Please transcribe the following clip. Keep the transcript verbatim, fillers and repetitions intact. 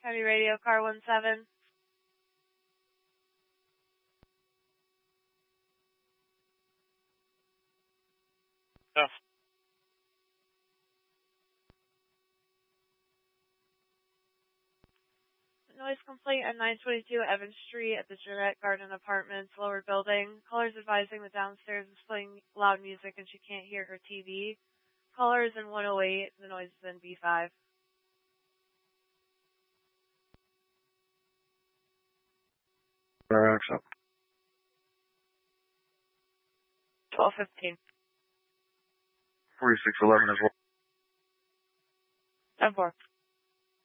County Radio, car one seven. Yes. Noise complaint at nine twenty-two Evans Street at the Jeanette Garden Apartments, lower building. Caller's advising the downstairs is playing loud music and she can't hear her T V. Caller is in one oh eight. The noise is in B five. twelve fifteen. forty-six eleven as well. ten four.